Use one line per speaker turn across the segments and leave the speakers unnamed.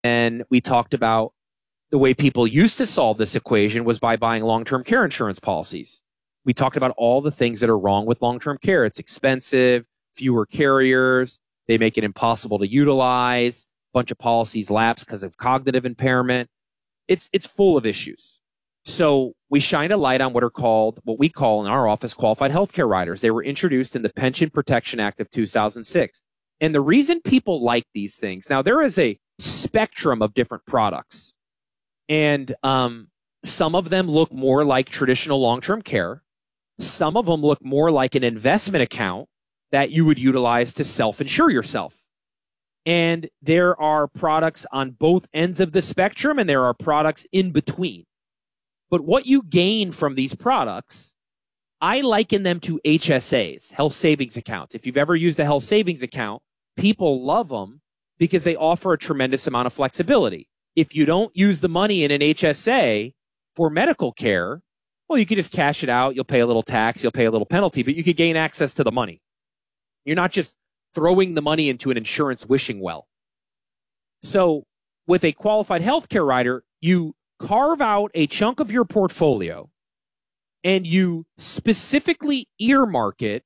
And we talked about the way people used to solve this equation was by buying long-term care insurance policies. We talked about all the things that are wrong with long-term care. It's expensive, fewer carriers, they make it impossible to utilize, a bunch of policies lapse because of cognitive impairment. It's full of issues. So we shine a light on what we call in our office qualified healthcare riders. They were introduced in the Pension Protection Act of 2006. And the reason people like these things, now there is a spectrum of different products. And some of them look more like traditional long-term care. Some of them look more like an investment account that you would utilize to self-insure yourself. And there are products on both ends of the spectrum, and there are products in between. But what you gain from these products, I liken them to HSAs, health savings accounts. If you've ever used a health savings account, people love them because they offer a tremendous amount of flexibility. If you don't use the money in an HSA for medical care, well, you can just cash it out. You'll pay a little tax. You'll pay a little penalty, but you could gain access to the money. You're not just throwing the money into an insurance wishing well. So with a qualified healthcare rider, you carve out a chunk of your portfolio and you specifically earmark it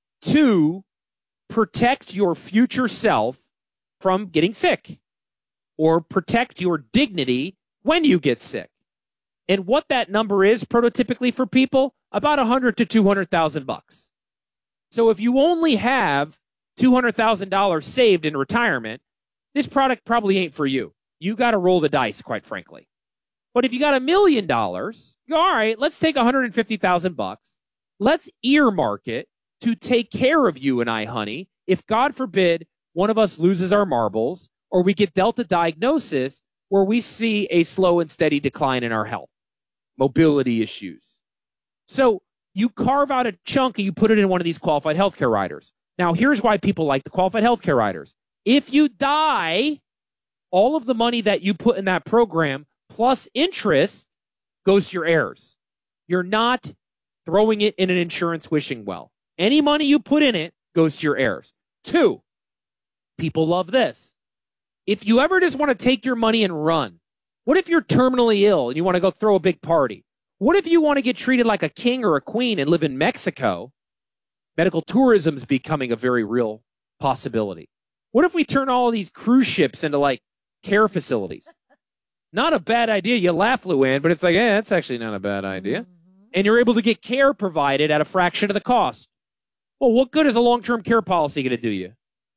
to protect your future self from getting sick or protect your dignity when you get sick. And what that number is prototypically for people, about $100,000 to $200,000. So if you only have $200,000 saved in retirement, this product probably ain't for you. You got to roll the dice, quite frankly. But if you got $1 million, you go, all right, let's take $150,000. Let's earmark it to take care of you and I, honey. If God forbid one of us loses our marbles or we get dealt a diagnosis where we see a slow and steady decline in our health, mobility issues. So you carve out a chunk and you put it in one of these qualified healthcare riders. Now, here's why people like the qualified healthcare riders. If you die, all of the money that you put in that program plus interest goes to your heirs. You're not throwing it in an insurance wishing well. Any money you put in it goes to your heirs. 2, people love this. If you ever just want to take your money and run, what if you're terminally ill and you want to go throw a big party? What if you want to get treated like a king or a queen and live in Mexico? Medical tourism is becoming a very real possibility. What if we turn all of these cruise ships into like care facilities? Not a bad idea. You laugh, Luann, but it's like, that's actually not a bad idea. And you're able to get care provided at a fraction of the cost. Well, what good is a long-term care policy going to do you?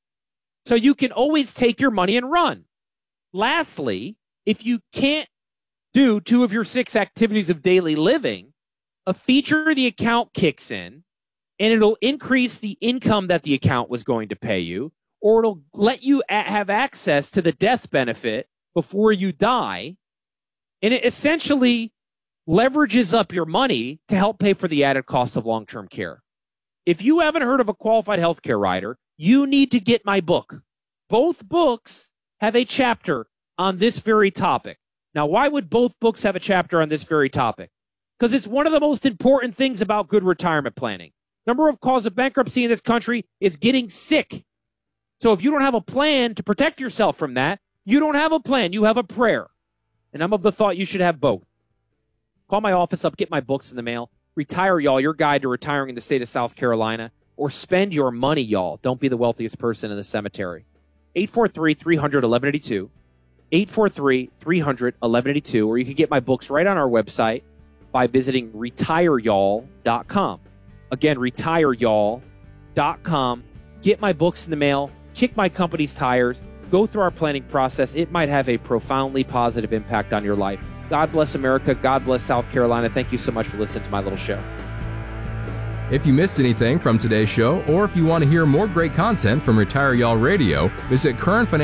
So you can always take your money and run. Lastly, if you can't do 2 of your 6 activities of daily living, a feature of the account kicks in, and it'll increase the income that the account was going to pay you, or it'll let you have access to the death benefit before you die, and it essentially leverages up your money to help pay for the added cost of long-term care. If you haven't heard of a qualified healthcare rider, you need to get my book. Both books have a chapter on this very topic. Now, why would both books have a chapter on this very topic? Because it's one of the most important things about good retirement planning. Number of cause of bankruptcy in this country is getting sick. So if you don't have a plan to protect yourself from that, you don't have a plan. You have a prayer. And I'm of the thought you should have both. Call my office up, get my books in the mail. Retire, y'all, your guide to retiring in the state of South Carolina. Or spend your money, y'all. Don't be the wealthiest person in the cemetery. 843-300-1182. 843-300-1182. Or you can get my books right on our website by visiting retireyall.com. Again, retireyall.com. Get my books in the mail. Kick my company's tires. Go through our planning process. It might have a profoundly positive impact on your life. God bless America. God bless South Carolina. Thank you so much for listening to my little show.
If you missed anything from today's show, or if you want to hear more great content from Retire Y'all Radio, visit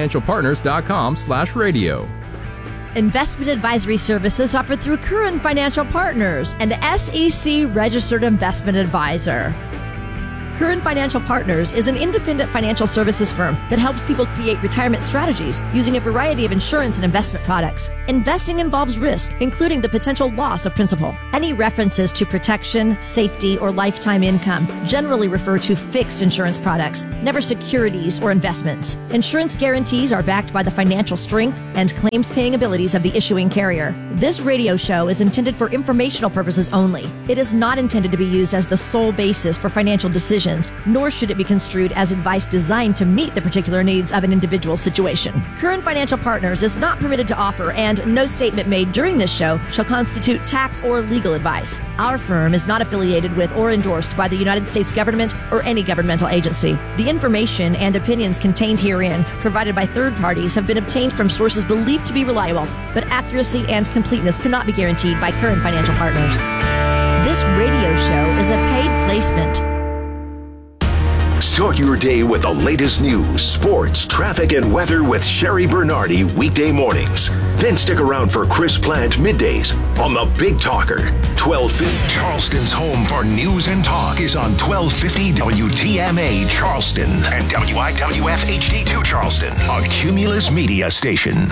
currentfinancialpartners.com/radio.
Investment advisory services offered through Current Financial Partners, an SEC registered investment advisor. Current Financial Partners is an independent financial services firm that helps people create retirement strategies using a variety of insurance and investment products. Investing involves risk, including the potential loss of principal. Any references to protection, safety, or lifetime income generally refer to fixed insurance products, never securities or investments. Insurance guarantees are backed by the financial strength and claims-paying abilities of the issuing carrier. This radio show is intended for informational purposes only. It is not intended to be used as the sole basis for financial decisions, nor should it be construed as advice designed to meet the particular needs of an individual's situation. Current Financial Partners is not permitted to offer, and no statement made during this show shall constitute tax or legal advice. Our firm is not affiliated with or endorsed by the United States government or any governmental agency. The information and opinions contained herein, provided by third parties, have been obtained from sources believed to be reliable, but accuracy and completeness cannot be guaranteed by Current Financial Partners. This radio show is a paid placement.
Start your day with the latest news, sports, traffic, and weather with Sherry Bernardi weekday mornings. Then stick around for Chris Plant middays on the Big Talker. 1250 Charleston's home for news and talk is on 1250 WTMA Charleston and WIWF HD2 Charleston, a Cumulus media station.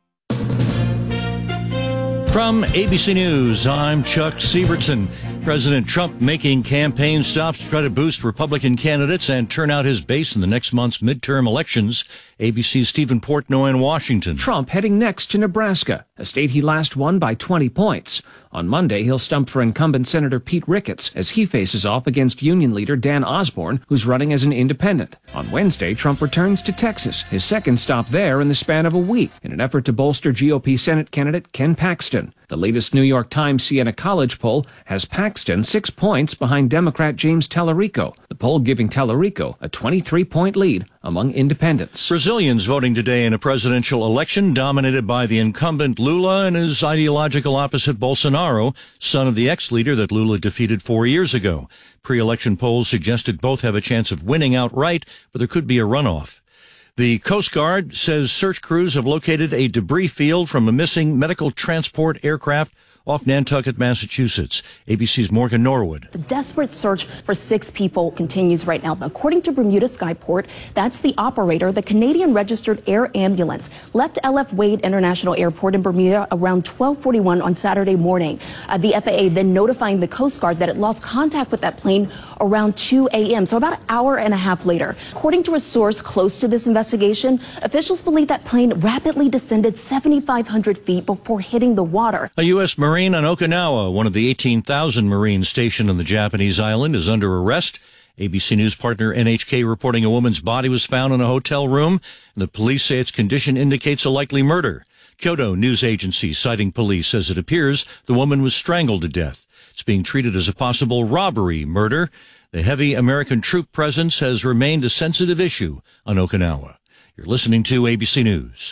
From ABC News, I'm Chuck Sievertson. President Trump making campaign stops to try to boost Republican candidates and turn out his base in the next month's midterm elections. ABC's Stephen Portnoy in Washington.
Trump heading next to Nebraska, a state he last won by 20 points. On Monday, he'll stump for incumbent Senator Pete Ricketts as he faces off against union leader Dan Osborne, who's running as an independent. On Wednesday, Trump returns to Texas, his second stop there in the span of a week, in an effort to bolster GOP Senate candidate Ken Paxton. The latest New York Times Siena College poll has Paxton 6 points behind Democrat James Tallarico, the poll giving Tallarico a 23-point lead among independents.
Brazilians voting today in a presidential election dominated by the incumbent Lula and his ideological opposite Bolsonaro, son of the ex-leader that Lula defeated 4 years ago. Pre-election polls suggested both have a chance of winning outright, but there could be a runoff. The Coast Guard says search crews have located a debris field from a missing medical transport aircraft off Nantucket, Massachusetts. ABC's Morgan Norwood.
The desperate search for 6 people continues right now. According to Bermuda Skyport, that's the operator. The Canadian registered air ambulance left LF Wade International Airport in Bermuda around 12:41 on Saturday morning. The FAA then notifying the Coast Guard that it lost contact with that plane around 2 a.m., so about an hour and a half later. According to a source close to this investigation, officials believe that plane rapidly descended 7,500 feet before hitting the water.
A U.S. Marine on Okinawa, one of the 18,000 Marines stationed on the Japanese island, is under arrest. ABC News partner NHK reporting a woman's body was found in a hotel room, and the police say its condition indicates a likely murder. Kyodo News Agency, citing police, says it appears the woman was strangled to death. It's being treated as a possible robbery murder. The heavy American troop presence has remained a sensitive issue on Okinawa. You're listening to ABC News.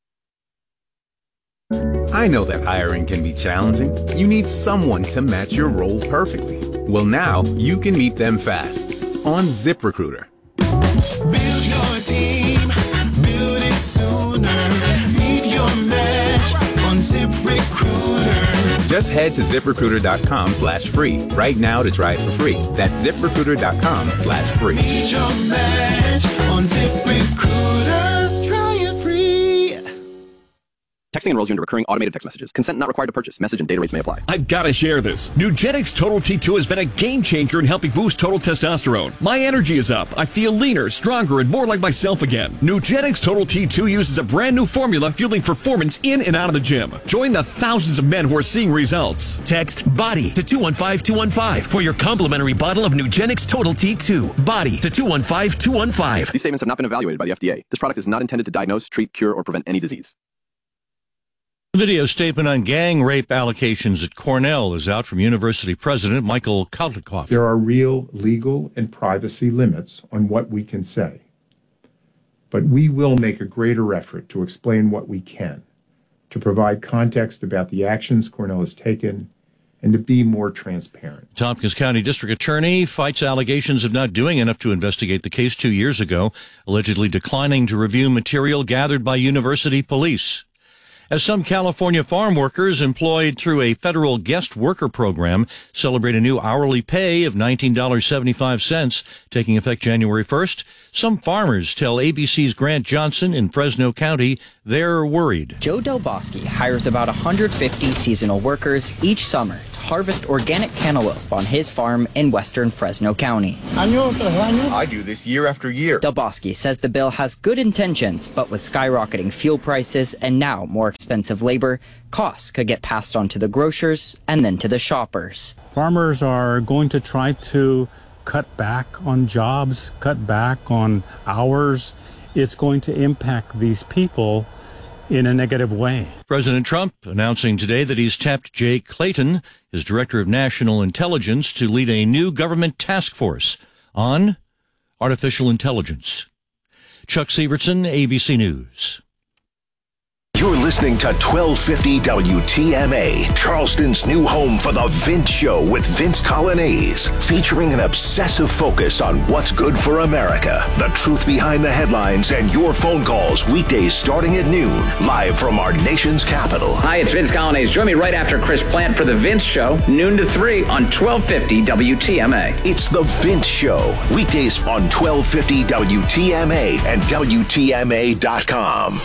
I know that hiring can be challenging. You need someone to match your role perfectly. Well, now you can meet them fast on ZipRecruiter.
Build your team, build it sooner. Meet your match on ZipRecruiter.
Just head to ZipRecruiter.com/free right now to try it for free. That's ZipRecruiter.com/free.
Meet your match on ZipRecruiter. Try it free.
Texting enrolls you into recurring automated text messages. Consent not required to purchase. Message and data rates may apply.
I've got to share this. Nugenix Total T2 has been a game changer in helping boost total testosterone. My energy is up. I feel leaner, stronger, and more like myself again. Nugenix Total T2 uses a brand new formula fueling performance in and out of the gym. Join the thousands of men who are seeing results.
Text BODY to 215-215 for your complimentary bottle of Nugenix Total T2. BODY to 215-215.
These statements have not been evaluated by the FDA. This product is not intended to diagnose, treat, cure, or prevent any disease.
Video statement on gang rape allegations at Cornell is out from University President Michael Kaltikoff.
There are real legal and privacy limits on what we can say. But we will make a greater effort to explain what we can, to provide context about the actions Cornell has taken, and to be more transparent.
Tompkins County District Attorney fights allegations of not doing enough to investigate the case 2 years ago, allegedly declining to review material gathered by university police. As some California farm workers employed through a federal guest worker program celebrate a new hourly pay of $19.75, taking effect January 1st, some farmers tell ABC's Grant Johnson in Fresno County they're worried.
Joe Del Bosque hires about 150 seasonal workers each summer to harvest organic cantaloupe on his farm in western Fresno County.
I do this year after year.
Del Bosque says the bill has good intentions, but with skyrocketing fuel prices and now more expensive labor, costs could get passed on to the grocers and then to the shoppers.
Farmers are going to try to cut back on jobs, cut back on hours. It's going to impact these people in a negative way.
President Trump announcing today that he's tapped Jay Clayton, his director of national intelligence, to lead a new government task force on artificial intelligence. Chuck Sievertson, ABC News.
You're listening to 1250 WTMA, Charleston's new home for the Vince Show with Vince Colonnese, featuring an obsessive focus on what's good for America, the truth behind the headlines, and your phone calls weekdays starting at noon, live from our nation's capital.
Hi, it's Vince Colonnese. Join me right after Chris Plant for the Vince Show, noon to 3 on 1250 WTMA.
It's the Vince Show, weekdays on 1250 WTMA and WTMA.com.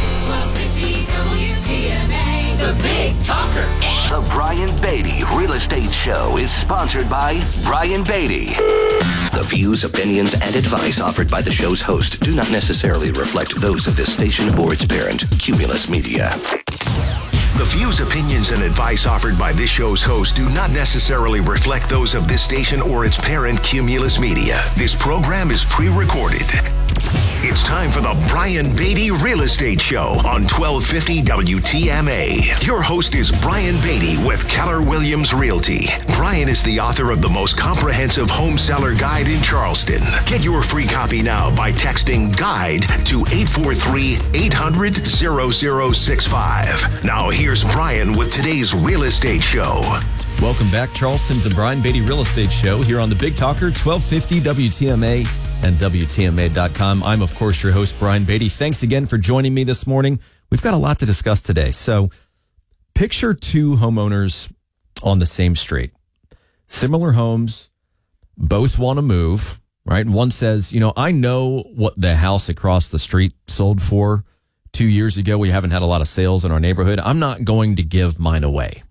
WTMA, the Big Talker.
The Brian Beatty Real Estate Show is sponsored by Brian Beatty. The views, opinions, and advice offered by the show's host do not necessarily reflect those of this station or its parent, Cumulus Media.
The views, opinions, and advice offered by this show's host do not necessarily reflect those of this station or its parent, Cumulus Media. This program is pre-recorded. It's time for the Brian Beatty Real Estate Show on 1250 WTMA. Your host is Brian Beatty with Keller Williams Realty. Brian is the author of the most comprehensive home seller guide in Charleston. Get your free copy now by texting GUIDE to 843-800-0065. Now here's Brian with today's Real Estate Show.
Welcome back, Charleston, to the Brian Beatty Real Estate Show here on the Big Talker, 1250 WTMA and WTMA.com. I'm, of course, your host, Brian Beatty. Thanks again for joining me this morning. We've got a lot to discuss today. So picture two homeowners on the same street. Similar homes, both want to move, right? One says, I know what the house across the street sold for 2 years ago. We haven't had a lot of sales in our neighborhood. I'm not going to give mine away.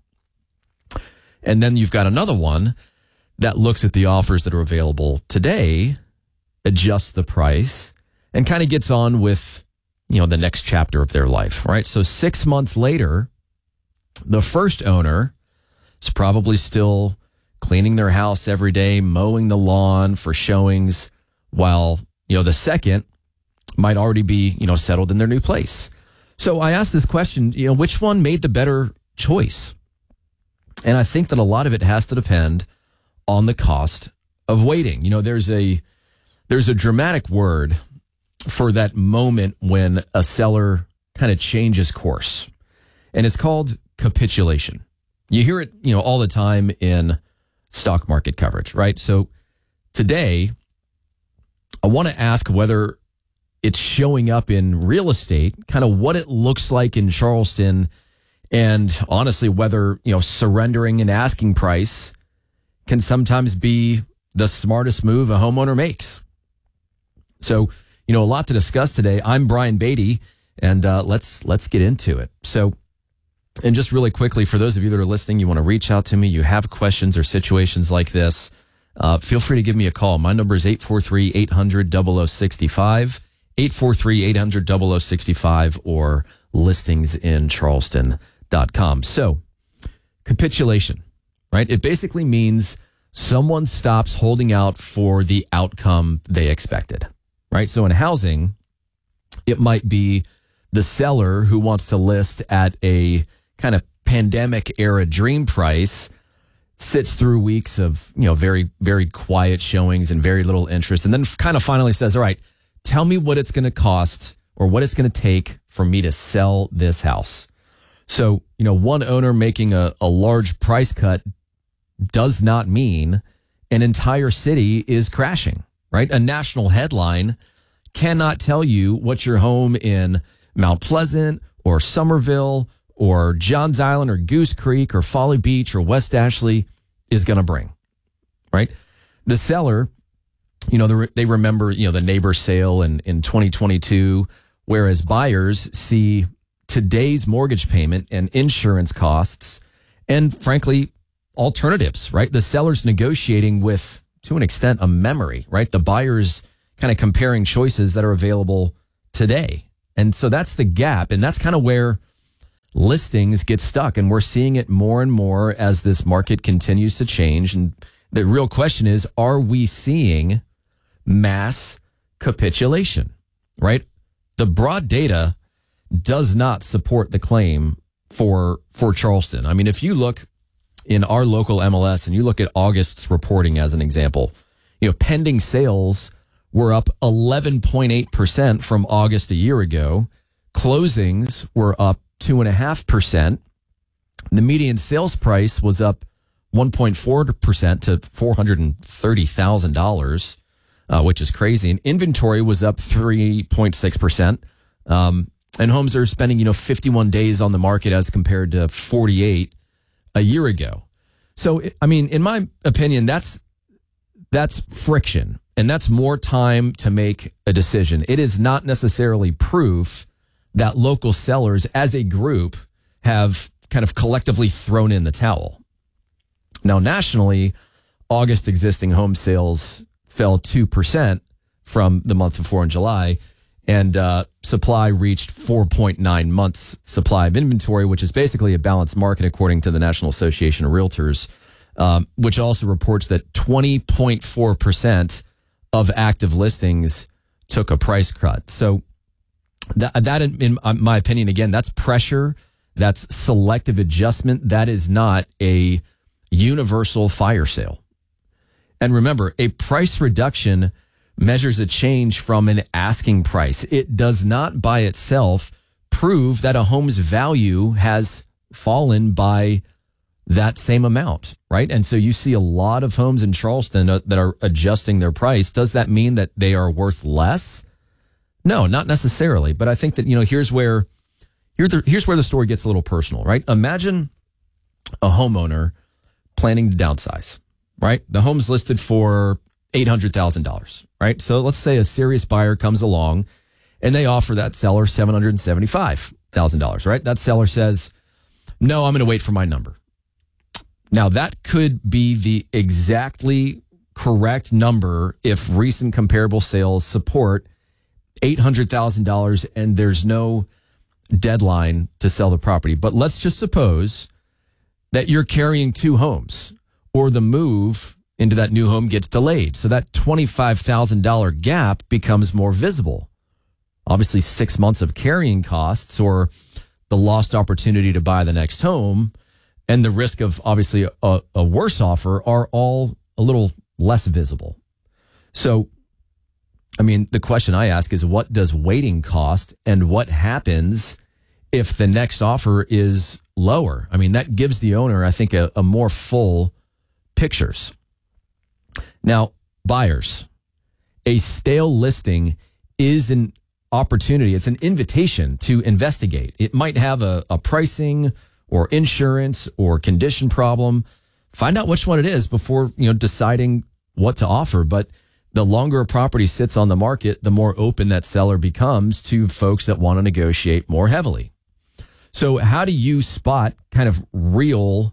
And then you've got another one that looks at the offers that are available today, adjusts the price, and kind of gets on with, the next chapter of their life, right? So 6 months later, the first owner is probably still cleaning their house every day, mowing the lawn for showings, while, the second might already be, settled in their new place. So I asked this question, which one made the better choice? And I think that a lot of it has to depend on the cost of waiting. There's a dramatic word for that moment when a seller kind of changes course, and it's called capitulation. You hear it, all the time in stock market coverage, right? So today, I want to ask whether it's showing up in real estate, kind of what it looks like in Charleston, and honestly, whether, surrendering an asking price can sometimes be the smartest move a homeowner makes. So, a lot to discuss today. I'm Brian Beatty, and let's get into it. So, and just really quickly, for those of you that are listening, you want to reach out to me, you have questions or situations like this, feel free to give me a call. My number is 843-800-0065, 843-800-0065, or listingsincharleston.com. So, capitulation, right? It basically means someone stops holding out for the outcome they expected, right? So in housing, it might be the seller who wants to list at a kind of pandemic era dream price, sits through weeks of, very, very quiet showings and very little interest, and then kind of finally says, all right, tell me what it's going to cost or what it's going to take for me to sell this house. So, one owner making a large price cut does not mean an entire city is crashing, right? A national headline cannot tell you what your home in Mount Pleasant or Somerville or Johns Island or Goose Creek or Folly Beach or West Ashley is going to bring, right? The seller, they remember, the neighbor sale in 2022, whereas buyers see today's mortgage payment and insurance costs and, frankly, alternatives, right? The seller's negotiating with, to an extent, a memory, right? The buyer's kind of comparing choices that are available today. And so that's the gap. And that's kind of where listings get stuck. And we're seeing it more and more as this market continues to change. And the real question is, are we seeing mass capitulation, right? The broad data does not support the claim for Charleston. I mean, if you look in our local MLS and you look at August's reporting as an example, pending sales were up 11.8% from August a year ago. Closings were up 2.5%. The median sales price was up 1.4% to $430,000, which is crazy. And inventory was up 3.6%. And homes are spending, 51 days on the market as compared to 48 a year ago. So, I mean, in my opinion, that's friction, and that's more time to make a decision. It is not necessarily proof that local sellers as a group have kind of collectively thrown in the towel. Now, nationally, August existing home sales fell 2% from the month before in July, and supply reached 4.9 months supply of inventory, which is basically a balanced market according to the National Association of Realtors, which also reports that 20.4% of active listings took a price cut. So that in my opinion, again, that's pressure. That's selective adjustment. That is not a universal fire sale. And remember, a price reduction measures a change from an asking price. It does not by itself prove that a home's value has fallen by that same amount, right? And so you see a lot of homes in Charleston that are adjusting their price. Does that mean that they are worth less? No, not necessarily. But I think that, here's where the story gets a little personal, right? Imagine a homeowner planning to downsize, right? The home's listed for $800,000, right? So let's say a serious buyer comes along and they offer that seller $775,000, right? That seller says, no, I'm going to wait for my number. Now that could be the exactly correct number if recent comparable sales support $800,000 and there's no deadline to sell the property. But let's just suppose that you're carrying two homes, or the move into that new home gets delayed. So that $25,000 gap becomes more visible. Obviously 6 months of carrying costs or the lost opportunity to buy the next home and the risk of obviously a worse offer are all a little less visible. So, I mean, the question I ask is, what does waiting cost and what happens if the next offer is lower? I mean, that gives the owner, I think, a more full pictures. Now, buyers, a stale listing is an opportunity. It's an invitation to investigate. It might have a pricing or insurance or condition problem. Find out which one it is before, deciding what to offer. But the longer a property sits on the market, the more open that seller becomes to folks that want to negotiate more heavily. So how do you spot kind of real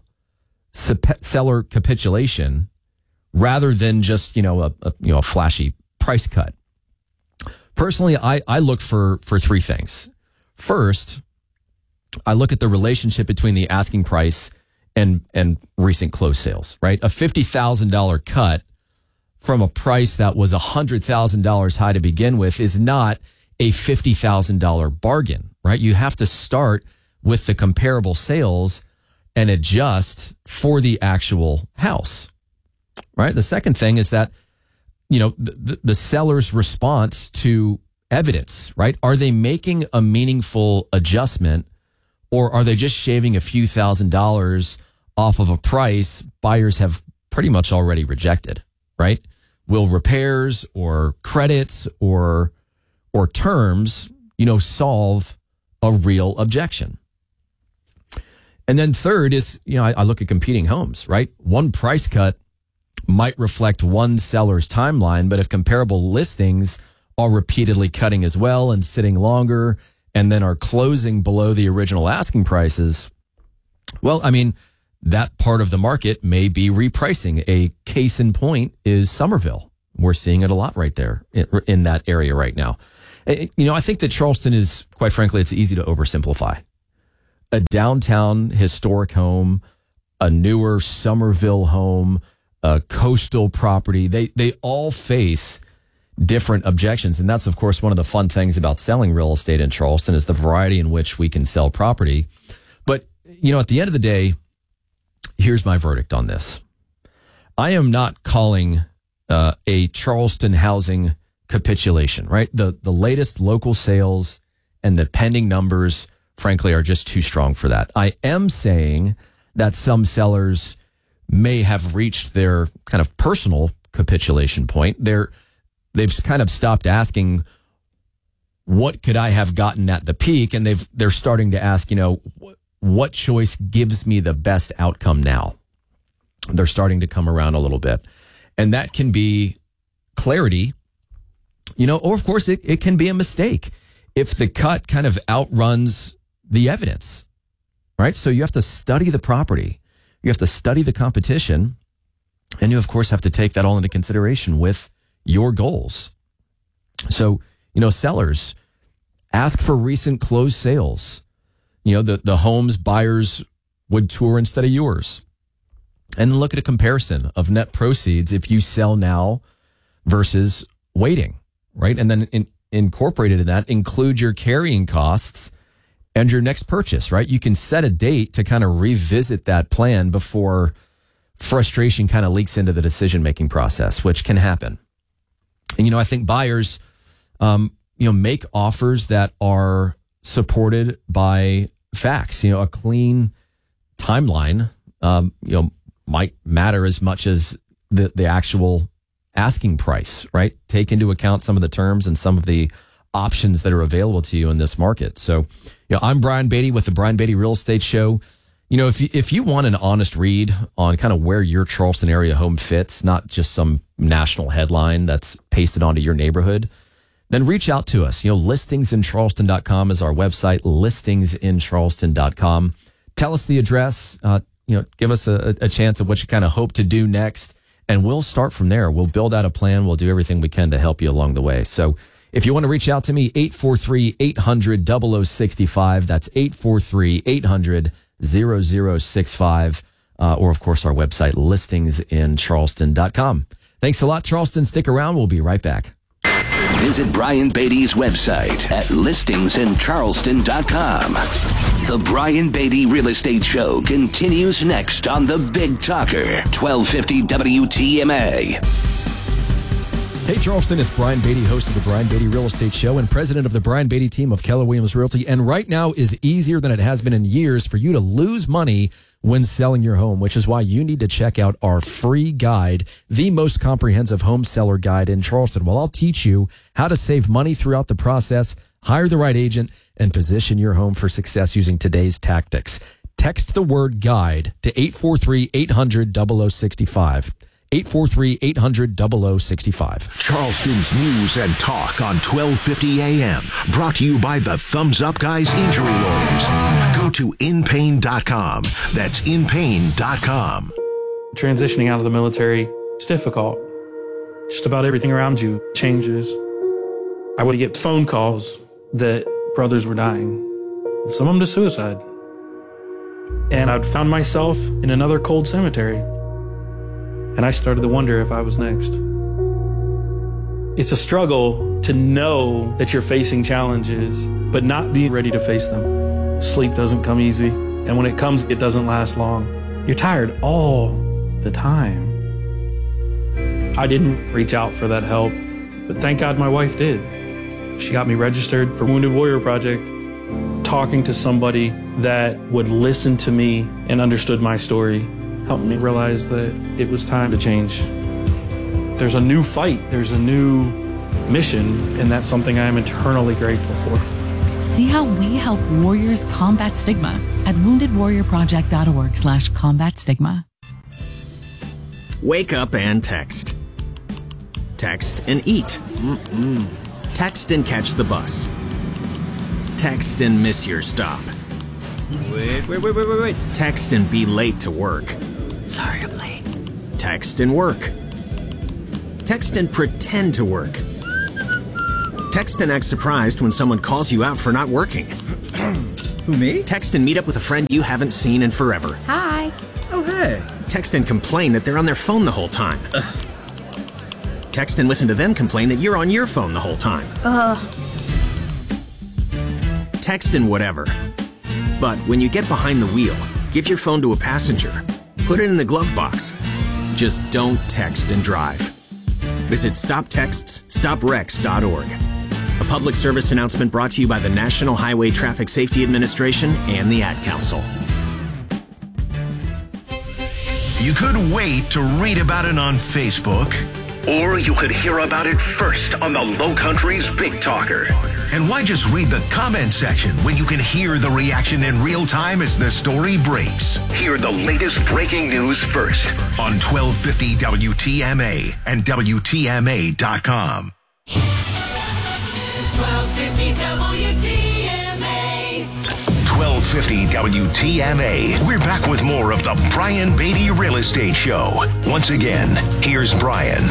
seller capitulation rather than just, a flashy price cut? Personally, I look for three things. First, I look at the relationship between the asking price and recent close sales, right? A $50,000 cut from a price that was $100,000 high to begin with is not a $50,000 bargain, right? You have to start with the comparable sales and adjust for the actual house, right? The second thing is that, the seller's response to evidence, right? Are they making a meaningful adjustment, or are they just shaving a few $1,000s off of a price buyers have pretty much already rejected, right? Will repairs or credits or terms, solve a real objection. And then third is, I look at competing homes, right? One price cut might reflect one seller's timeline, but if comparable listings are repeatedly cutting as well and sitting longer and then are closing below the original asking prices, well, that part of the market may be repricing. A case in point is Somerville. We're seeing it a lot right there in that area right now. I think that Charleston is, quite frankly, it's easy to oversimplify. A downtown historic home, a newer Somerville home, a coastal property, they all face different objections. And that's, of course, one of the fun things about selling real estate in Charleston is the variety in which we can sell property. But, at the end of the day, here's my verdict on this. I am not calling a Charleston housing capitulation, right? The latest local sales and the pending numbers, frankly, are just too strong for that. I am saying that some sellers may have reached their kind of personal capitulation point. They've kind of stopped asking, what could I have gotten at the peak? And they're starting to ask, what choice gives me the best outcome now? They're starting to come around a little bit. And that can be clarity, or of course it can be a mistake if the cut kind of outruns the evidence, right? So you have to study the property. You have to study the competition. And you, of course, have to take that all into consideration with your goals. So, sellers, ask for recent closed sales. The homes buyers would tour instead of yours. And look at a comparison of net proceeds if you sell now versus waiting, right? And then incorporated in that, include your carrying costs and your next purchase, right? You can set a date to kind of revisit that plan before frustration kind of leaks into the decision-making process, which can happen. And, I think buyers, make offers that are supported by facts. A clean timeline, might matter as much as the actual asking price, right? Take into account some of the terms and some of the options that are available to you in this market. So, I'm Brian Beatty with the Brian Beatty Real Estate Show. If you want an honest read on kind of where your Charleston area home fits, not just some national headline that's pasted onto your neighborhood, then reach out to us. Listingsincharleston.com is our website, listingsincharleston.com. Tell us the address, give us a chance of what you kind of hope to do next, and we'll start from there. We'll build out a plan. We'll do everything we can to help you along the way. So if you want to reach out to me, 843-800-0065. That's 843-800-0065. Or, of course, our website, listingsincharleston.com. Thanks a lot, Charleston. Stick around. We'll be right back.
Visit Brian Beatty's website at listingsincharleston.com. The Brian Beatty Real Estate Show continues next on The Big Talker, 1250 WTMA.
Hey, Charleston, it's Brian Beatty, host of the Brian Beatty Real Estate Show and president of the Brian Beatty team of Keller Williams Realty. And right now is easier than it has been in years for you to lose money when selling your home, which is why you need to check out our free guide, the most comprehensive home seller guide in Charleston. Well, I'll teach you how to save money throughout the process, hire the right agent, and position your home for success using today's tactics. Text the word guide to 843-800-0065. 843-800-0065.
Charleston's news and talk on 1250 AM. Brought to you by the Thumbs Up Guys Injury Lawyers. Go to inpain.com. That's inpain.com.
Transitioning out of the military, it's difficult. Just about everything around you changes. I would get phone calls that brothers were dying, some of them to suicide. And I'd found myself in another cold cemetery. And I started to wonder if I was next. It's a struggle to know that you're facing challenges, but not be ready to face them. Sleep doesn't come easy, and when it comes, it doesn't last long. You're tired all the time. I didn't reach out for that help, but thank God my wife did. She got me registered for Wounded Warrior Project. Talking to somebody that would listen to me and understood my story helped me realize that it was time to change. There's a new fight, there's a new mission, and that's something I am eternally grateful for.
See how we help warriors combat stigma at woundedwarriorproject.org/combat stigma.
Wake up and text. Text and eat. Text and catch the bus. Text and miss your stop. Wait. Text and be late to work.
Sorry, I'm late.
Text and work. Text and pretend to work. Text and act surprised when someone calls you out for not working.
Who, me?
Text and meet up with a friend you haven't seen in forever.
Hi.
Oh, hey.
Text and complain that they're on their phone the whole time. Text and listen to them complain that you're on your phone the whole time. Text and whatever. But when you get behind the wheel, give your phone to a passenger. Put it in the glove box. Just don't text and drive. Visit StopTextsStopWrecks.org. A public service announcement brought to you by the National Highway Traffic Safety Administration and the Ad Council.
You could wait to read about it on Facebook, or you could hear about it first on the Low Country's Big Talker. And why just read the comment section when you can hear the reaction in real time as the story breaks? Hear the latest breaking news first on 1250 WTMA and WTMA.com.
1250 WTMA.
1250 WTMA. We're back with more of the Brian Beatty Real Estate Show. Once again, here's Brian.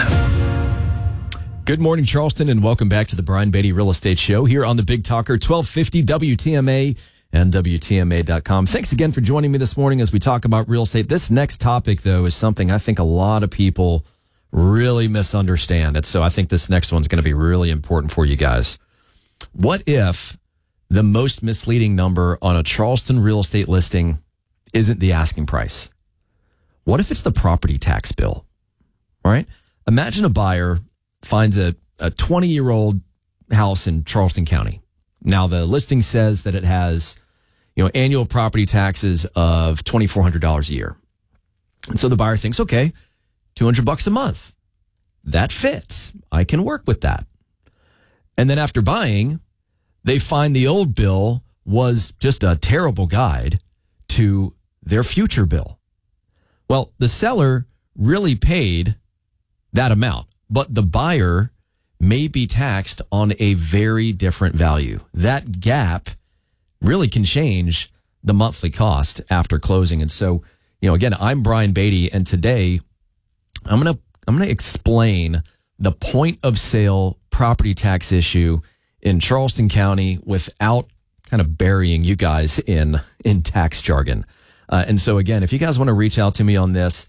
Good morning, Charleston, and welcome back to the Brian Beatty Real Estate Show here on the Big Talker, 1250 WTMA and WTMA.com. Thanks again for joining me this morning as we talk about real estate. This next topic, though, is something I think a lot of people really misunderstand. And so I think this next one's going to be really important for you guys. What if the most misleading number on a Charleston real estate listing isn't the asking price? What if it's the property tax bill? All right. Imagine a buyer finds a 20-year-old house in Charleston County. Now, the listing says that it has, annual property taxes of $2,400 a year. And so the buyer thinks, okay, $200 a month. That fits. I can work with that. And then after buying, they find the old bill was just a terrible guide to their future bill. Well, the seller really paid that amount, but the buyer may be taxed on a very different value. That gap really can change the monthly cost after closing. And so, again, I'm Brian Beatty, and today I'm going to explain the point of sale property tax issue in Charleston County without kind of burying you guys in tax jargon. And so again, if you guys want to reach out to me on this,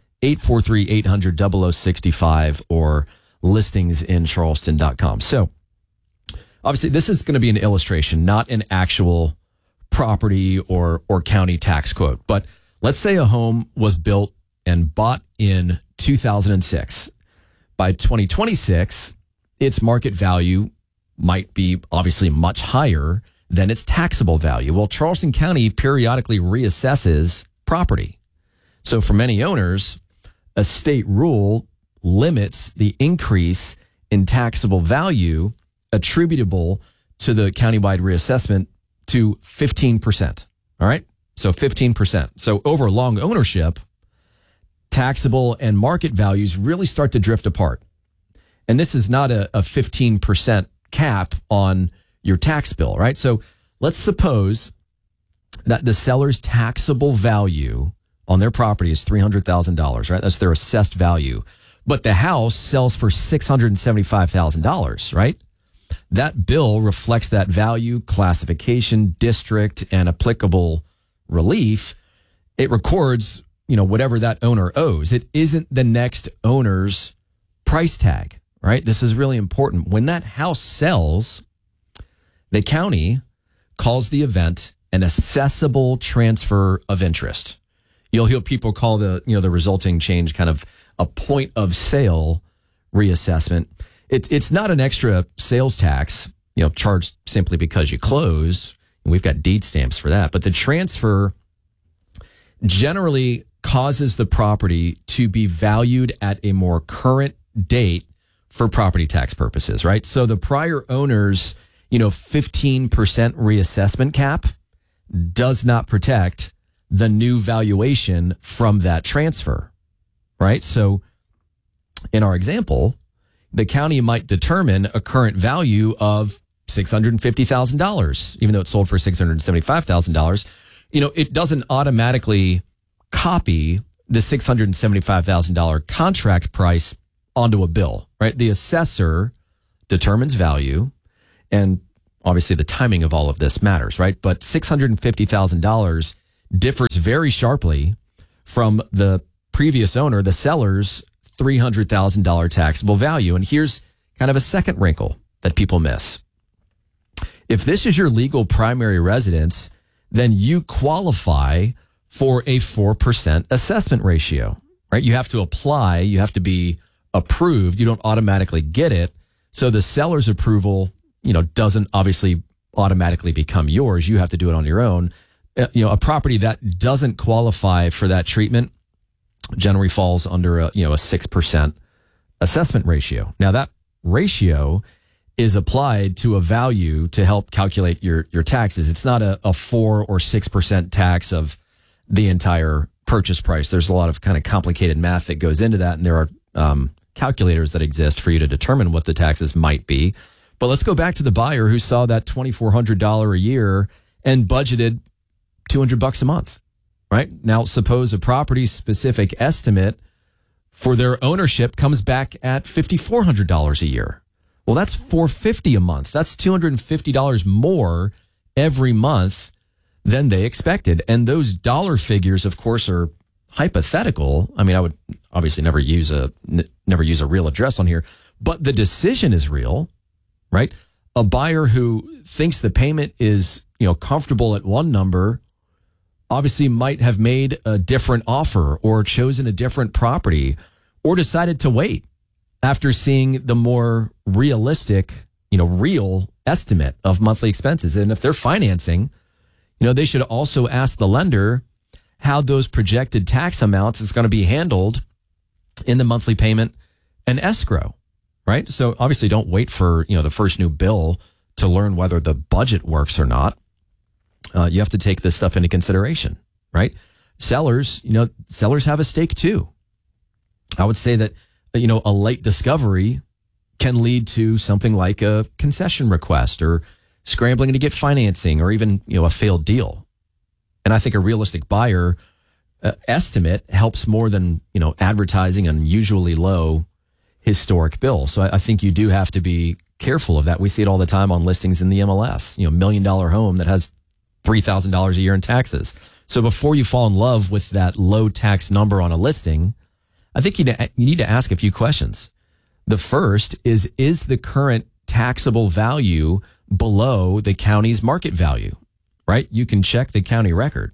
843-800-0065 or listingsincharleston.com. So obviously this is going to be an illustration, not an actual property or county tax quote. But let's say a home was built and bought in 2006. By 2026, its market value might be obviously much higher than its taxable value. Well, Charleston County periodically reassesses property. So for many owners, a state rule limits the increase in taxable value attributable to the countywide reassessment to 15%. All right. So 15%. So over long ownership, taxable and market values really start to drift apart. And this is not a 15% cap on your tax bill, right? So let's suppose that the seller's taxable value on their property is $300,000, right? That's their assessed value. But the house sells for $675,000, right? That bill reflects that value, classification, district, and applicable relief. It records, whatever that owner owes. It isn't the next owner's price tag, right? This is really important. When that house sells, the county calls the event an assessable transfer of interest. You'll hear people call the resulting change kind of a point of sale reassessment. It's not an extra sales tax, charged simply because you close. And we've got deed stamps for that. But the transfer generally causes the property to be valued at a more current date for property tax purposes, right? So the prior owner's 15% reassessment cap does not protect the new valuation from that transfer, right? So in our example, the county might determine a current value of $650,000, even though it sold for $675,000. It doesn't automatically copy the $675,000 contract price onto a bill, right? The assessor determines value, and obviously the timing of all of this matters, right? But $650,000 differs very sharply from the previous owner, the seller's $300,000 taxable value. And here's kind of a second wrinkle that people miss. If this is your legal primary residence, then you qualify for a 4% assessment ratio, right? You have to apply, you have to be approved. You don't automatically get it. So the seller's approval, doesn't obviously automatically become yours. You have to do it on your own. A property that doesn't qualify for that treatment generally falls under a 6% assessment ratio. Now that ratio is applied to a value to help calculate your taxes. It's not a 4 or 6% tax of the entire purchase price. There's a lot of kind of complicated math that goes into that, and there are calculators that exist for you to determine what the taxes might be. But let's go back to the buyer who saw that $2,400 a year and budgeted $200 a month, right? Now, suppose a property specific estimate for their ownership comes back at $5,400 a year. Well, that's $450 a month. That's $250 more every month than they expected. And those dollar figures, of course, are hypothetical. I mean, I would obviously never use a real address on here, but the decision is real, right? A buyer who thinks the payment is, comfortable at one number obviously might have made a different offer or chosen a different property or decided to wait after seeing the more realistic, real estimate of monthly expenses. And if they're financing, they should also ask the lender how those projected tax amounts is going to be handled in the monthly payment and escrow, right? So obviously don't wait for, the first new bill to learn whether the budget works or not. You have to take this stuff into consideration, right? Sellers have a stake too. I would say that, a late discovery can lead to something like a concession request or scrambling to get financing or even, a failed deal. And I think a realistic buyer estimate helps more than, advertising an unusually low historic bill. So I think you do have to be careful of that. We see it all the time on listings in the MLS, $1 million home that has $3,000 a year in taxes. So before you fall in love with that low tax number on a listing, I think you need to ask a few questions. The first is the current taxable value below the county's market value, right? You can check the county record.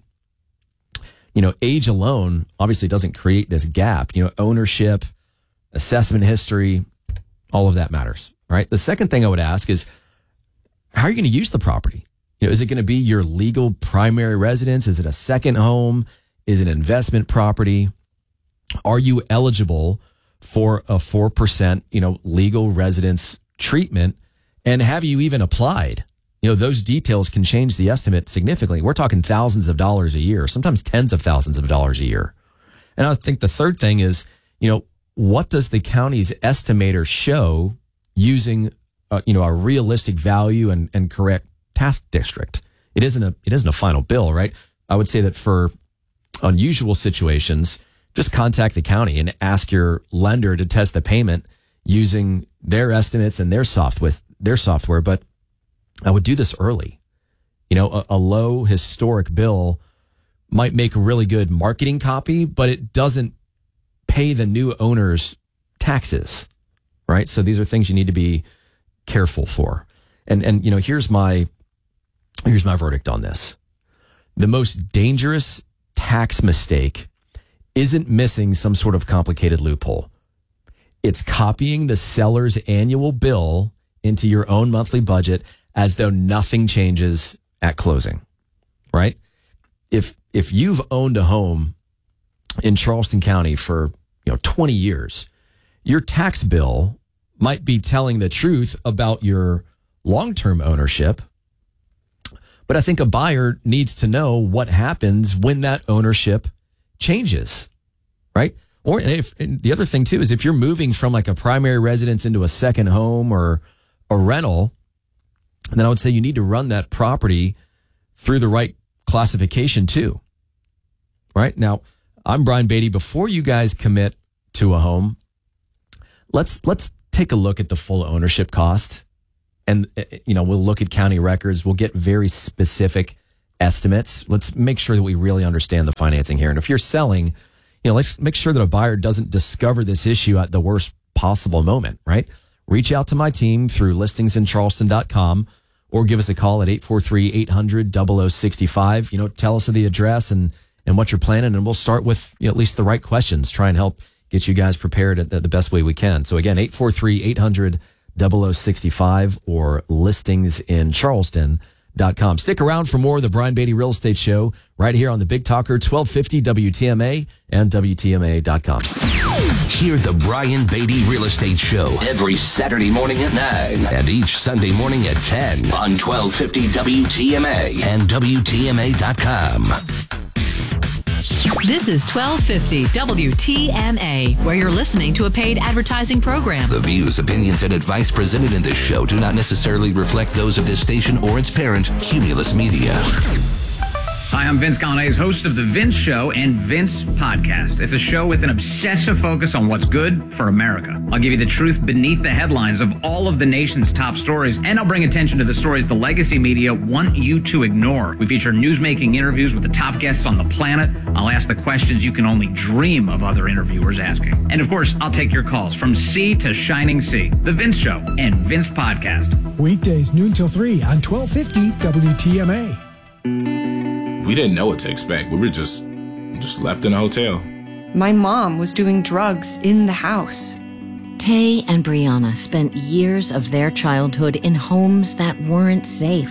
Age alone obviously doesn't create this gap. Ownership, assessment history, all of that matters, right? The second thing I would ask is, how are you going to use the property? Is it going to be your legal primary residence? Is it a second home? Is it an investment property? Are you eligible for a 4%, legal residence treatment? And have you even applied? Those details can change the estimate significantly. We're talking thousands of dollars a year, sometimes tens of thousands of dollars a year. And I think the third thing is, what does the county's estimator show using, a realistic value and correct tax district? It isn't a final bill, right? I would say that for unusual situations, just contact the county and ask your lender to test the payment using their estimates and their software. But I would do this early. A low historic bill might make a really good marketing copy, but it doesn't pay the new owner's taxes, right? So these are things you need to be careful for. And here's my verdict on this. The most dangerous tax mistake isn't missing some sort of complicated loophole. It's copying the seller's annual bill into your own monthly budget as though nothing changes at closing, right? If you've owned a home in Charleston County for 20 years, your tax bill might be telling the truth about your long-term ownership. But I think a buyer needs to know what happens when that ownership changes, right? Or and the other thing too is if you're moving from like a primary residence into a second home or a rental, then I would say you need to run that property through the right classification too, right? Now, I'm Brian Beatty. Before you guys commit to a home, let's take a look at the full ownership cost. And, we'll look at county records. We'll get very specific estimates. Let's make sure that we really understand the financing here. And if you're selling, let's make sure that a buyer doesn't discover this issue at the worst possible moment, right? Reach out to my team through listingsincharleston.com or give us a call at 843-800-0065. Tell us the address and what you're planning, and we'll start with at least the right questions, try and help get you guys prepared at the best way we can. So again, 843-800-0065 or listingsincharleston.com. Stick around for more of the Brian Beatty Real Estate Show right here on the Big Talker 1250 WTMA and WTMA.com.
Hear the Brian Beatty Real Estate Show every Saturday morning at 9 and each Sunday morning at 10 on 1250 WTMA and WTMA.com.
This is 1250 WTMA, where you're listening to a paid advertising program.
The views, opinions, and advice presented in this show do not necessarily reflect those of this station or its parent, Cumulus Media.
Hi, I'm Vince Colonnese, host of The Vince Show and Vince Podcast. It's a show with an obsessive focus on what's good for America. I'll give you the truth beneath the headlines of all of the nation's top stories, and I'll bring attention to the stories the legacy media want you to ignore. We feature newsmaking interviews with the top guests on the planet. I'll ask the questions you can only dream of other interviewers asking. And of course, I'll take your calls from sea to shining sea. The Vince Show and Vince Podcast.
Weekdays noon till 3 on 1250 WTMA.
We didn't know what to expect. We were just left in a hotel.
My mom was doing drugs in the house.
Tay and Brianna spent years of their childhood in homes that weren't safe.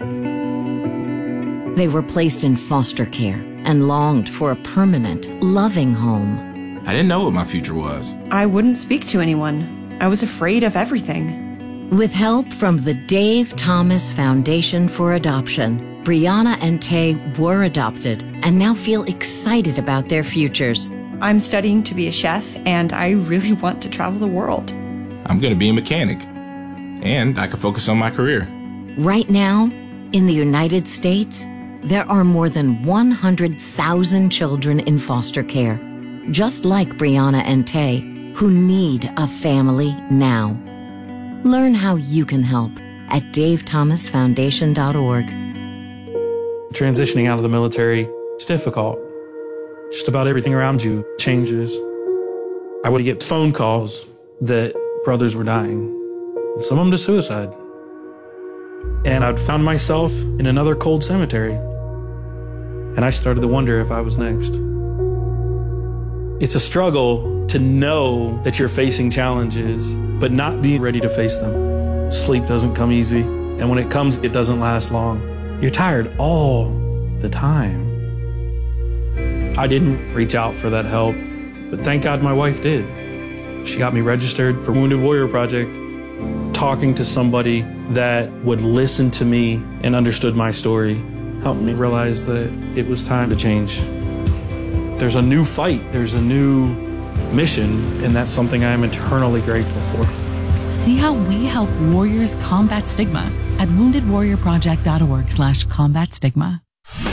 They were placed in foster care and longed for a permanent, loving home.
I didn't know what my future was.
I wouldn't speak to anyone. I was afraid of everything.
With help from the Dave Thomas Foundation for Adoption, Brianna and Tay were adopted and now feel excited about their futures.
I'm studying to be a chef, and I really want to travel the world.
I'm going to be a mechanic, and I can focus on my career.
Right now, in the United States, there are more than 100,000 children in foster care, just like Brianna and Tay, who need a family now. Learn how you can help at davethomasfoundation.org.
Transitioning out of the military, it's difficult. Just about everything around you changes. I would get phone calls that brothers were dying, some of them to suicide. And I'd found myself in another cold cemetery. And I started to wonder if I was next. It's a struggle to know that you're facing challenges, but not be ready to face them. Sleep doesn't come easy, and when it comes, it doesn't last long. You're tired all the time. I didn't reach out for that help, but thank God my wife did. She got me registered for Wounded Warrior Project. Talking to somebody that would listen to me and understood my story helped me realize that it was time to change. There's a new fight, there's a new mission, and that's something I'm eternally grateful for.
See how we help warriors combat stigma at woundedwarriorproject.org/combat stigma.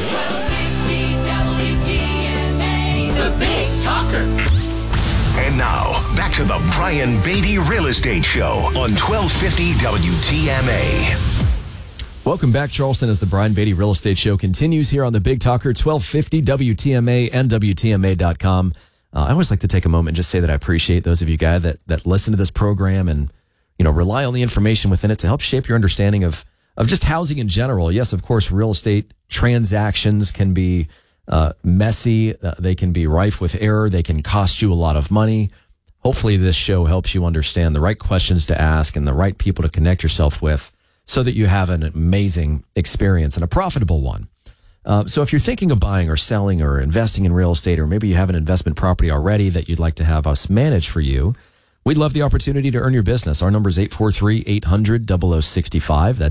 The Big Talker. And now, back to the Brian Beatty Real Estate Show on 1250 WTMA.
Welcome back, Charleston, as the Brian Beatty Real Estate Show continues here on the Big Talker, 1250 WTMA and WTMA.com. I always like to take a moment and just say that I appreciate those of you guys that listen to this program and rely on the information within it to help shape your understanding of just housing in general. Yes, of course, real estate transactions can be messy. They can be rife with error. They can cost you a lot of money. Hopefully this show helps you understand the right questions to ask and the right people to connect yourself with so that you have an amazing experience and a profitable one. So if you're thinking of buying or selling or investing in real estate, or maybe you have an investment property already that you'd like to have us manage for you, We'd love the opportunity to earn your business. Our number is 843-800-0065. That's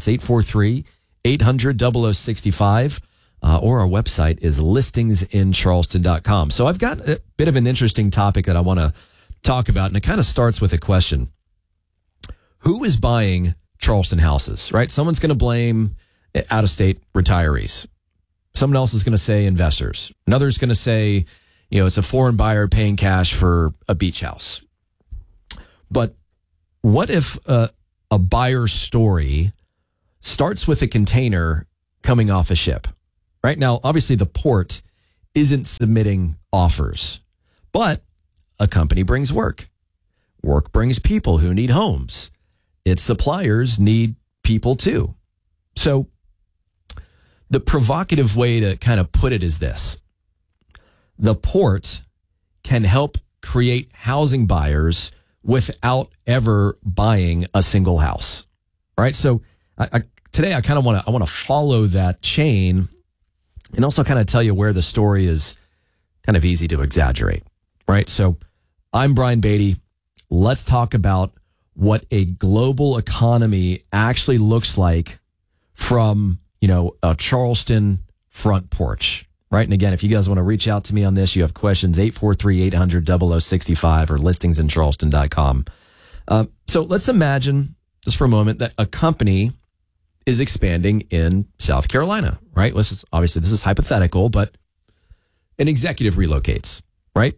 843-800-0065. Or our website is listingsincharleston.com. So I've got a bit of an interesting topic that I want to talk about, and it kind of starts with a question. Who is buying Charleston houses, right? Someone's going to blame out-of-state retirees. Someone else is going to say investors. Another's going to say, it's a foreign buyer paying cash for a beach house. But what if a buyer's story starts with a container coming off a ship? Right now, obviously, the port isn't submitting offers, but a company brings work. Work brings people who need homes. Its suppliers need people too. So the provocative way to kind of put it is this. The port can help create housing buyers without ever buying a single house. Right? So today I kind of want to follow that chain and also kind of tell you where the story is kind of easy to exaggerate. Right? So I'm Brian Beatty. Let's talk about what a global economy actually looks like from, a Charleston front porch. Right. And again, if you guys want to reach out to me on this, you have questions, 843-800-0065 or listingsincharleston.com. So let's imagine just for a moment that a company is expanding in South Carolina, right? Obviously, this is hypothetical, but an executive relocates, right?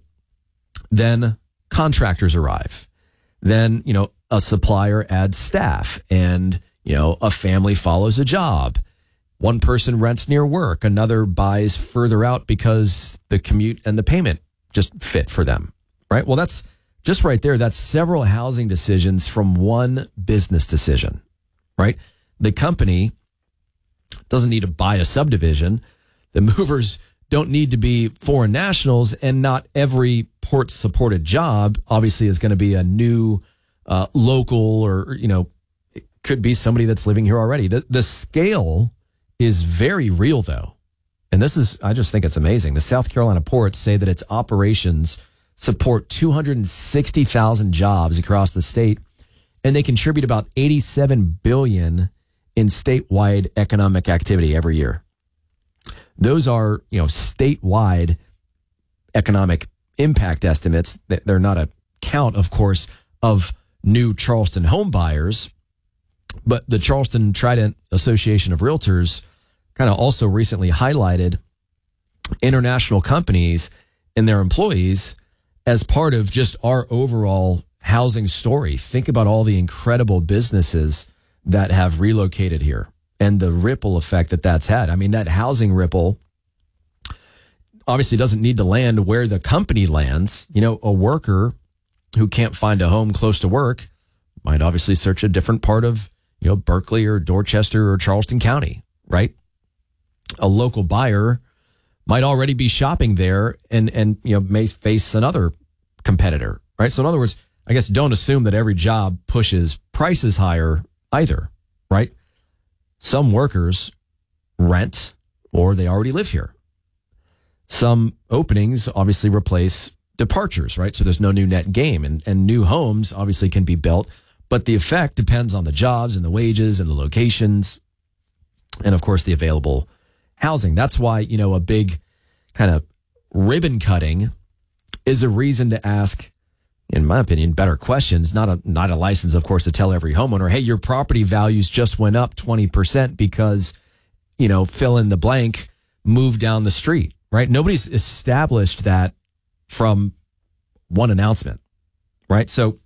Then contractors arrive. Then, a supplier adds staff and, a family follows a job. One person rents near work. Another buys further out because the commute and the payment just fit for them, right? Well, that's just right there. That's several housing decisions from one business decision, right? The company doesn't need to buy a subdivision. The movers don't need to be foreign nationals, and not every port-supported job obviously is going to be a new local or, it could be somebody that's living here already. The scale is very real, though. And I just think it's amazing. The South Carolina ports say that its operations support 260,000 jobs across the state, and they contribute about $87 billion in statewide economic activity every year. Those are, statewide economic impact estimates. They're not a count, of course, of new Charleston home buyers, but the Charleston Trident Association of Realtors kind of also recently highlighted international companies and their employees as part of just our overall housing story. Think about all the incredible businesses that have relocated here and the ripple effect that that's had. I mean, that housing ripple obviously doesn't need to land where the company lands. A worker who can't find a home close to work might obviously search a different part of, Berkeley or Dorchester or Charleston County, right? A local buyer might already be shopping there and may face another competitor, right? So in other words, I guess don't assume that every job pushes prices higher either, right? Some workers rent or they already live here. Some openings obviously replace departures, right? So there's no new net gain, and new homes obviously can be built, but the effect depends on the jobs and the wages and the locations and, of course, the available housing. That's why, a big kind of ribbon cutting is a reason to ask, in my opinion, better questions, not a license, of course, to tell every homeowner, hey, your property values just went up 20% because, fill in the blank, moved down the street, right? Nobody's established that from one announcement, right? So,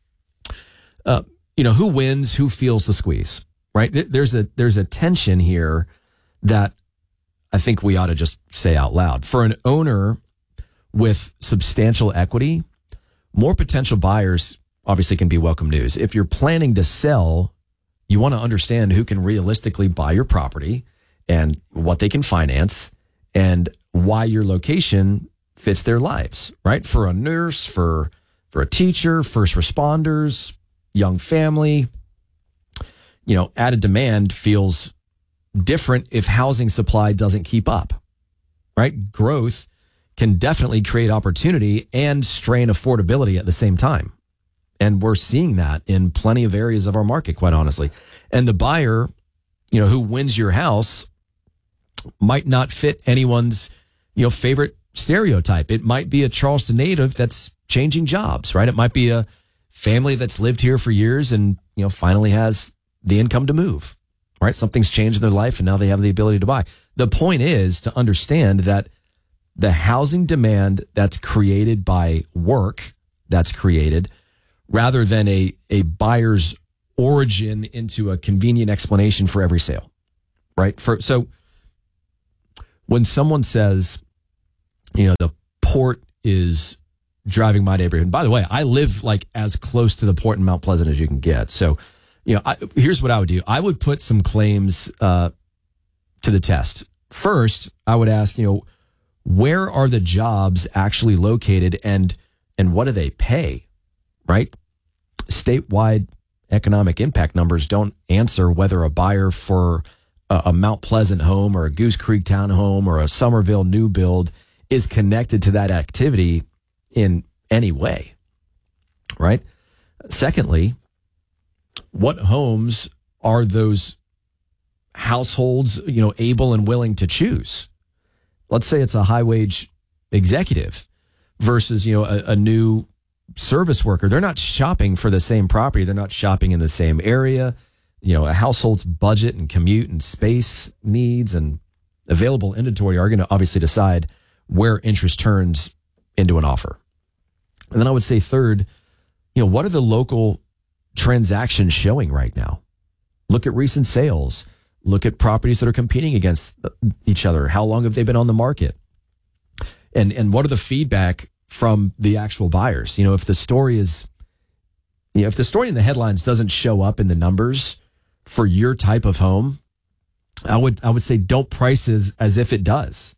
who wins, who feels the squeeze, right? There's a tension here that I think we ought to just say out loud. For an owner with substantial equity, more potential buyers obviously can be welcome news. If you're planning to sell, you want to understand who can realistically buy your property and what they can finance and why your location fits their lives, right? For a nurse, for a teacher, first responders, young family, added demand feels different if housing supply doesn't keep up, right? Growth can definitely create opportunity and strain affordability at the same time. And we're seeing that in plenty of areas of our market, quite honestly. And the buyer, who wins your house might not fit anyone's, favorite stereotype. It might be a Charleston native that's changing jobs, right? It might be a family that's lived here for years and, finally has the income to move, right? Something's changed in their life and now they have the ability to buy. The point is to understand that the housing demand that's created by work that's created rather than a buyer's origin into a convenient explanation for every sale, right? So when someone says, the port is driving my neighborhood, and by the way, I live like as close to the port in Mount Pleasant as you can get. So, here's what I would do. I would put some claims to the test. First, I would ask, where are the jobs actually located and what do they pay, right? Statewide economic impact numbers don't answer whether a buyer for a Mount Pleasant home or a Goose Creek town home or a Somerville new build is connected to that activity in any way, right? Secondly, what homes are those households, able and willing to choose? Let's say it's a high wage executive versus, a new service worker. They're not shopping for the same property. They're not shopping in the same area. A household's budget and commute and space needs and available inventory are going to obviously decide where interest turns into an offer. And then I would say third, what are the local transactions showing right now? Look at recent sales. Look at properties that are competing against each other. How long have they been on the market? And what are the feedback from the actual buyers? If the story is, if the story in the headlines doesn't show up in the numbers for your type of home, I would say don't price as if it does.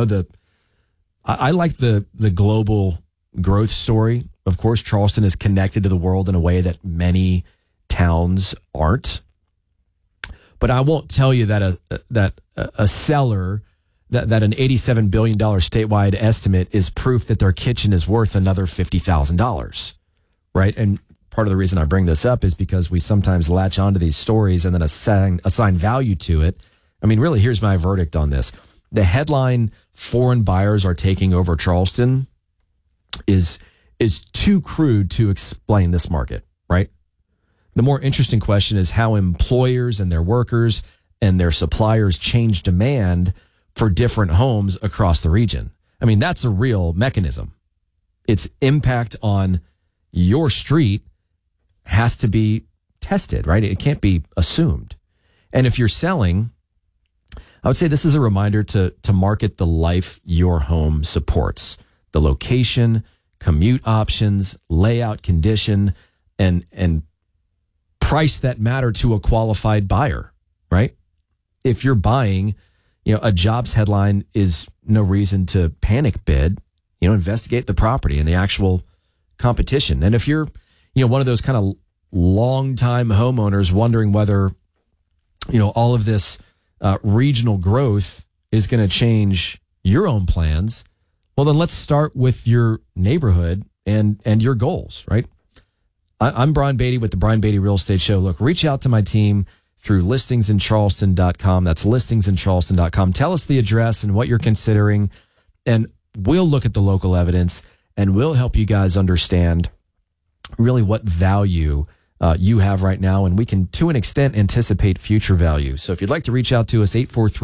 I like the global growth story. Of course, Charleston is connected to the world in a way that many towns aren't. But I won't tell you that a seller, that an $87 billion statewide estimate is proof that their kitchen is worth another $50,000, right? And part of the reason I bring this up is because we sometimes latch onto these stories and then assign value to it. I mean, really, here's my verdict on this. The headline, foreign buyers are taking over Charleston, is too crude to explain this market, right? The more interesting question is how employers and their workers and their suppliers change demand for different homes across the region. I mean, that's a real mechanism. Its impact on your street has to be tested, right? It can't be assumed. And if you're selling, I would say this is a reminder to market the life your home supports. The location, commute options, layout condition, and price that matter to a qualified buyer, right? If you're buying, a jobs headline is no reason to panic bid. Investigate the property and the actual competition. And if you're, one of those kind of long-time homeowners wondering whether, all of this regional growth is going to change your own plans, well, then let's start with your neighborhood and your goals, right? I'm Brian Beatty with the Brian Beatty Real Estate Show. Look, reach out to my team through listingsincharleston.com. That's listingsincharleston.com. Tell us the address and what you're considering, and we'll look at the local evidence and we'll help you guys understand really what value you have right now, and we can, to an extent, anticipate future value. So if you'd like to reach out to us,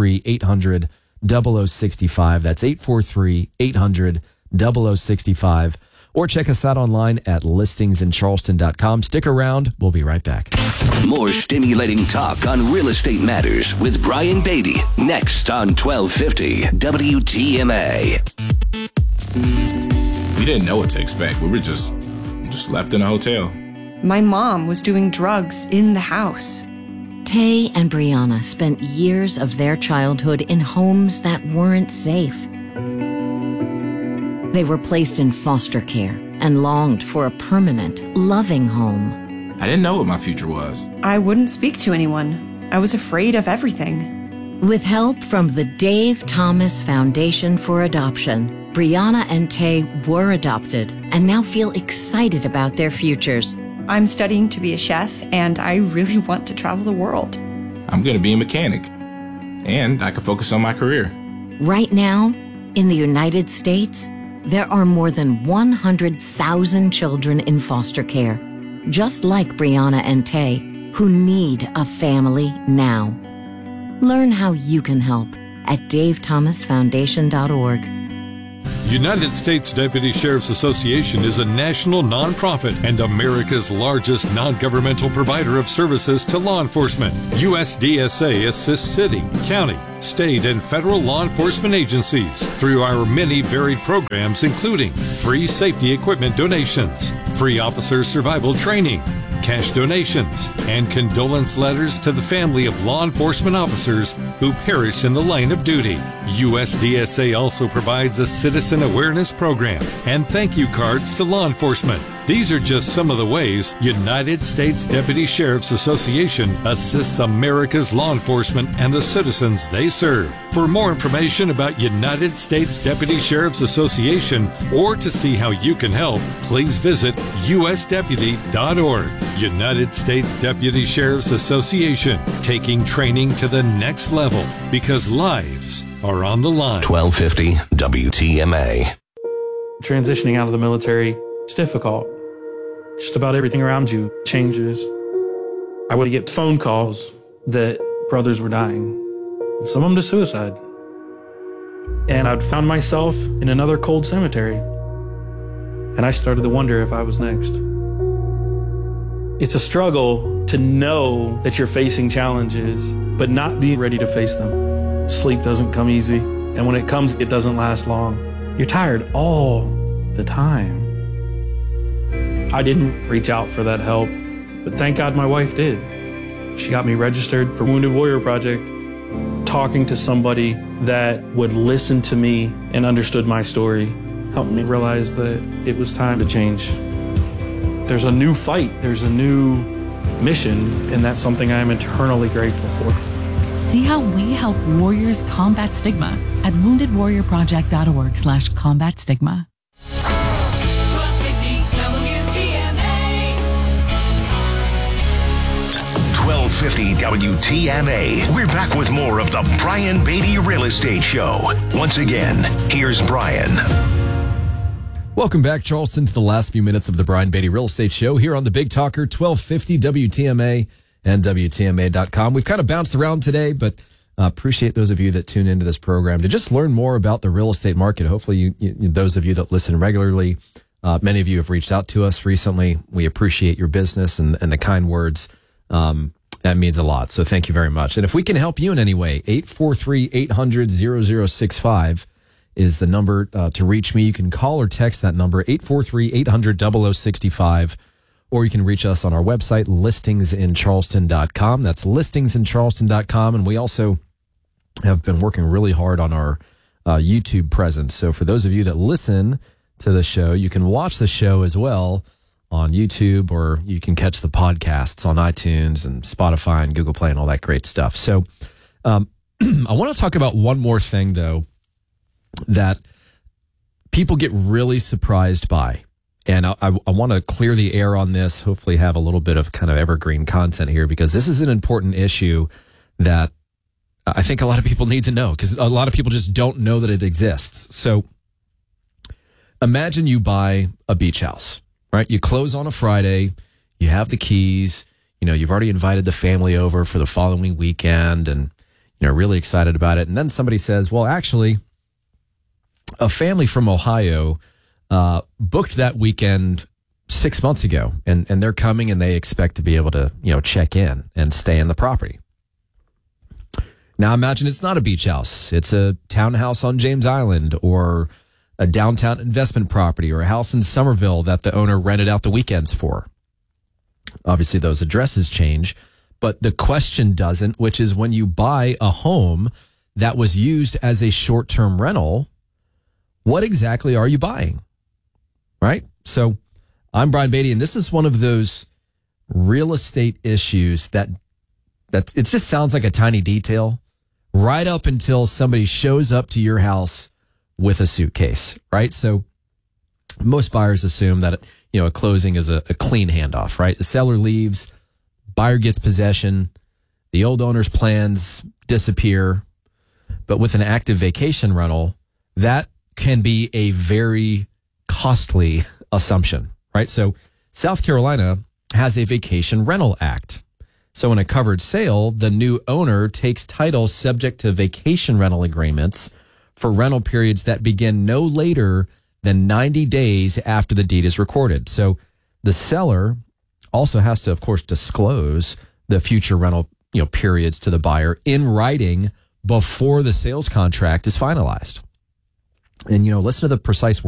843-800-0065. That's 843-800-0065. Or check us out online at listingsincharleston.com. Stick around. We'll be right back.
More stimulating talk on real estate matters with Brian Beatty. Next on 1250 WTMA.
We didn't know what to expect. We were just left in a hotel.
My mom was doing drugs in the house.
Tay and Brianna spent years of their childhood in homes that weren't safe. They were placed in foster care and longed for a permanent, loving home.
I didn't know what my future was.
I wouldn't speak to anyone. I was afraid of everything.
With help from the Dave Thomas Foundation for Adoption, Brianna and Tay were adopted and now feel excited about their futures.
I'm studying to be a chef, and I really want to travel the world.
I'm going to be a mechanic, and I can focus on my career.
Right now, in the United States, there are more than 100,000 children in foster care, just like Brianna and Tay, who need a family now. Learn how you can help at davethomasfoundation.org.
United States Deputy Sheriff's Association is a national nonprofit and America's largest non-governmental provider of services to law enforcement. USDSA assists city, county, state, and federal law enforcement agencies through our many varied programs, including free safety equipment donations, free officer survival training, cash donations, and condolence letters to the family of law enforcement officers who perished in the line of duty. USDSA also provides a citizen awareness program and thank you cards to law enforcement. These are just some of the ways United States Deputy Sheriff's Association assists America's law enforcement and the citizens they serve. For more information about United States Deputy Sheriff's Association or to see how you can help, please visit usdeputy.org. United States Deputy Sheriff's Association, taking training to the next level because lives are on the line.
1250 WTMA.
Transitioning out of the military, it's difficult. Just about everything around you changes. I would get phone calls that brothers were dying, some of them to suicide. And I'd found myself in another cold cemetery. And I started to wonder if I was next. It's a struggle to know that you're facing challenges, but not be ready to face them. Sleep doesn't come easy, and when it comes, it doesn't last long. You're tired all the time. I didn't reach out for that help, but thank God my wife did. She got me registered for Wounded Warrior Project. Talking to somebody that would listen to me and understood my story helped me realize that it was time to change. There's a new fight, there's a new mission, and that's something I am eternally grateful for.
See how we help warriors combat stigma at woundedwarriorproject.org/combat stigma.
1250 WTMA. We're back with more of the Brian Beatty Real Estate Show. Once again, here's Brian.
Welcome back, Charleston, to the last few minutes of the Brian Beatty Real Estate Show here on the Big Talker, 1250 WTMA and WTMA.com. We've kind of bounced around today, but appreciate those of you that tune into this program to just learn more about the real estate market. Hopefully, those of you that listen regularly, many of you have reached out to us recently. We appreciate your business and the kind words. That means a lot. So thank you very much. And if we can help you in any way, 843-800-0065 is the number to reach me. You can call or text that number, 843-800-0065, or you can reach us on our website, listingsincharleston.com. That's listingsincharleston.com. And we also have been working really hard on our YouTube presence. So for those of you that listen to the show, you can watch the show as well on YouTube, or you can catch the podcasts on iTunes and Spotify and Google Play and all that great stuff. So I want to talk about one more thing, though, that people get really surprised by. And I want to clear the air on this, hopefully have a little bit of kind of evergreen content here, because this is an important issue that I think a lot of people need to know, because a lot of people just don't know that it exists. So imagine you buy a beach house. Right, you close on a Friday, you have the keys, you've already invited the family over for the following weekend and, really excited about it. And then somebody says, well, actually, a family from Ohio booked that weekend 6 months ago, and they're coming and they expect to be able to, check in and stay in the property. Now, imagine it's not a beach house. It's a townhouse on James Island, or a downtown investment property, or a house in Somerville that the owner rented out the weekends for. Obviously, those addresses change, but the question doesn't, which is when you buy a home that was used as a short-term rental, what exactly are you buying? Right? So I'm Brian Beatty, and this is one of those real estate issues that it just sounds like a tiny detail right up until somebody shows up to your house with a suitcase, right? So most buyers assume that, a closing is a clean handoff, right? The seller leaves, buyer gets possession, the old owner's plans disappear. But with an active vacation rental, that can be a very costly assumption, right? So South Carolina has a vacation rental act. So in a covered sale, the new owner takes title subject to vacation rental agreements for rental periods that begin no later than 90 days after the deed is recorded. So the seller also has to, of course, disclose the future rental, periods to the buyer in writing before the sales contract is finalized. And, listen to the precise